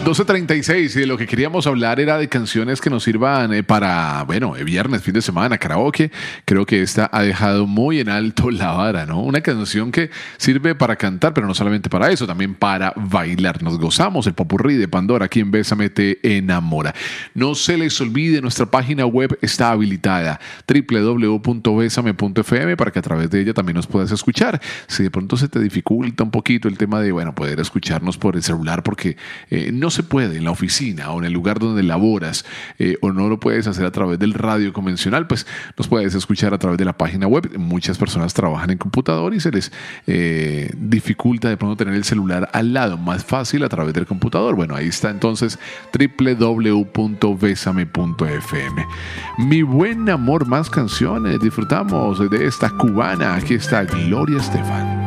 12:36, y de lo que queríamos hablar era de canciones que nos sirvan para, viernes, fin de semana, karaoke. Creo que esta ha dejado muy en alto la vara, ¿no? Una canción que sirve para cantar, pero no solamente para eso, también para bailar. Nos gozamos el popurrí de Pandora aquí en Bésame Te Enamora. No se les olvide, nuestra página web está habilitada, www.besame.fm, para que a través de ella también nos puedas escuchar. Si de pronto se te dificulta un poquito el tema de, poder escucharnos por el celular porque no se puede en la oficina o en el lugar donde laboras, o no lo puedes hacer a través del radio convencional, pues nos puedes escuchar a través de la página web. Muchas personas trabajan en computador y se les dificulta de pronto tener el celular al lado. Más fácil a través del computador. Bueno, ahí está entonces www.besame.fm. Mi buen amor, más canciones. Disfrutamos de esta cubana. Aquí está Gloria Estefan.